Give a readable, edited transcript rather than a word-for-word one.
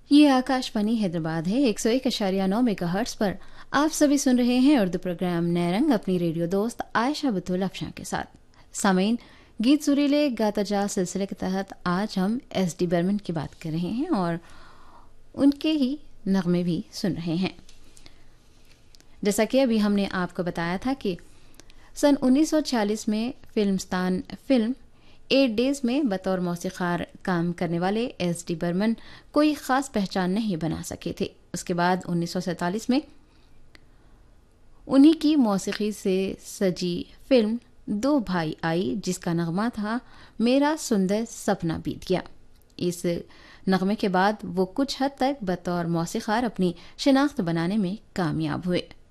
ये आकाशवाणी हैदराबाद है। 101.9 मेगाहर्ट्ज पर आप सभी सुन रहे हैं उर्दू प्रोग्राम नैरंग अपनी रेडियो दोस्त आयशा बुतुल अफशा के साथ। सामीन, गीत सुरीले गाता जा सिलसिले के तहत आज हम एस.डी. बर्मन की बात कर रहे हैं और उनके ही नगमे भी सुन रहे हैं। जैसा कि अभी हमने आपको बताया था कि सन 1940 में फिल्मस्तान फिल्म 8 डेज में बतौर मौसीकार काम करने वाले एस.डी. बर्मन कोई ख़ास पहचान नहीं बना सके थे। उसके बाद 1947 में उन्हीं की मौसीकी से सजी फिल्म दो भाई आई, जिसका नगमा था मेरा सुंदर सपना बीत गया। इस नगमे के बाद वो कुछ हद तक बतौर मौसीकार अपनी शिनाख्त बनाने में कामयाब हुए।